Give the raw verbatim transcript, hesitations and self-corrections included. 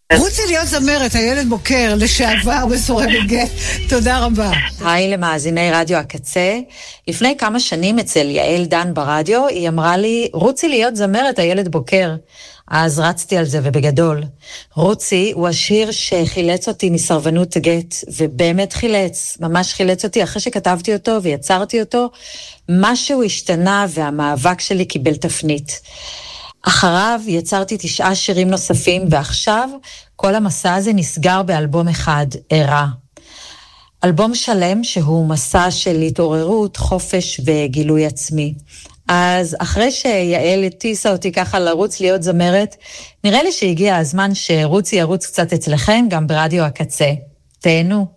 רוצי להיות זמרת, הילד בוקר, לשעבר מסורבת גט. תודה רבה. היי למאזיני רדיו הקצה. לפני כמה שנים אצל יעל דן ברדיו, היא אמרה לי, רוצי להיות זמרת, הילד בוקר. אז רצתי על זה ובגדול. רוצי הוא השיר שחילץ אותי מסרבנות גט, ובאמת חילץ, ממש חילץ אותי אחרי שכתבתי אותו ויצרתי אותו. משהו השתנה והמאבק שלי קיבל תפנית. אחריו יצרתי תשעה שירים נוספים, ועכשיו כל המסע הזה נסגר באלבום אחד, ערה. אלבום שלם שהוא מסע של התעוררות, חופש וגילוי עצמי. אז אחרי שיעל הטיסה אותי ככה לרוץ להיות זמרת, נראה לי שהגיע הזמן שרוצי ירוץ קצת אצלכם, גם ברדיו הקצה. תהנו.